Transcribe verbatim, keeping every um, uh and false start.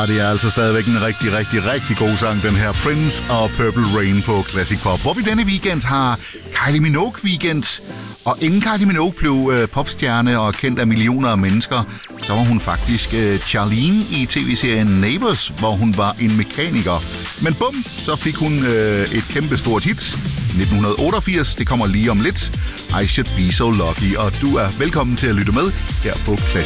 Ah, det er altså stadigvæk en rigtig, rigtig, rigtig god sang, den her Prince og Purple Rain på Classic Pop. Hvor vi denne weekend har Kylie Minogue weekend. Og inden Kylie Minogue blev øh, popstjerne og kendt af millioner af mennesker, så var hun faktisk øh, Charlene i tv-serien Neighbours, hvor hun var en mekaniker. Men bum, så fik hun øh, et kæmpe stort hit. nitten otteogfirs, det kommer lige om lidt. I Should Be So Lucky, og du er velkommen til at lytte med her på Classic.